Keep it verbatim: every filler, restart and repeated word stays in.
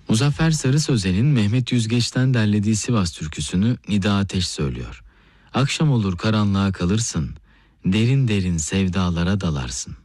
Muzaffer Sarı Sözen'in Mehmet Yüzgeç'ten derlediği Sivas türküsünü Nida Ateş söylüyor. Akşam olur karanlığa kalırsın, derin derin sevdalara dalarsın.